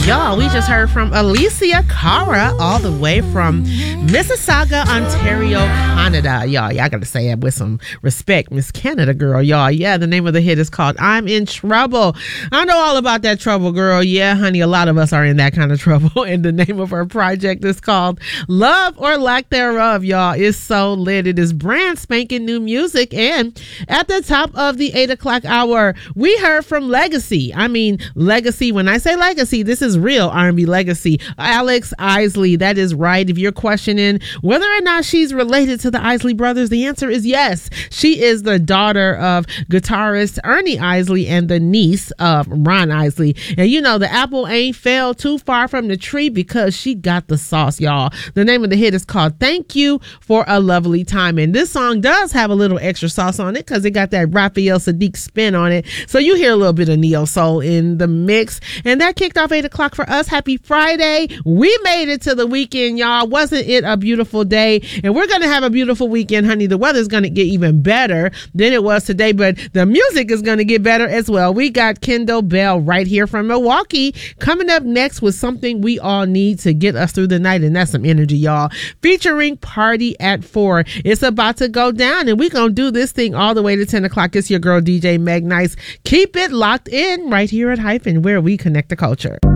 Y'all, we just heard from Alicia Cara all the way from Mississauga, Ontario, Canada. Y'all gotta say it with some respect. Miss Canada girl, y'all. Yeah, the name of the hit is called I'm in Trouble. I know all about that trouble, girl. Yeah, honey, a lot of us are in that kind of trouble. And the name of her project is called Love or Lack Thereof, y'all. It's so lit. It is brand spanking new music. And at the top of the 8 o'clock hour, we heard from Legacy. I mean, Legacy, when I say Legacy, this is real R&B legacy. Alex Isley, that is right. If you're questioning whether or not she's related to the Isley brothers, the answer is yes. She is the daughter of guitarist Ernie Isley and the niece of Ron Isley. And you know, the apple ain't fell too far from the tree because she got the sauce, y'all. The name of the hit is called Thank You for a Lovely Time. And this song does have a little extra sauce on it because it got that Raphael Sadiq spin on it. So you hear a little bit of neo soul in the mix. And that kicked off 8 o'clock for us. Happy Friday. We made it to the weekend, y'all. Wasn't it a beautiful day? And we're going to have a beautiful weekend, honey. The weather's going to get even better than it was today, but the music is going to get better as well. We got Kendall Bell right here from Milwaukee coming up next with something we all need to get us through the night, and that's some energy, y'all. Featuring Party at 4. It's about to go down, and we're going to do this thing all the way to 10 o'clock. It's your girl, DJ Meg Nice. Keep it locked in right here at Hyphen, where we connect the culture.